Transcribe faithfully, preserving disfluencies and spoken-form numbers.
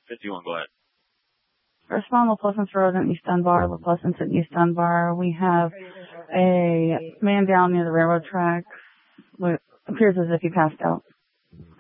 fifty-one, go ahead. Respond, La Pleasance Road in East Dunbar, La Pleasance in East Dunbar. We have a man down near the railroad tracks. It appears as if he passed out.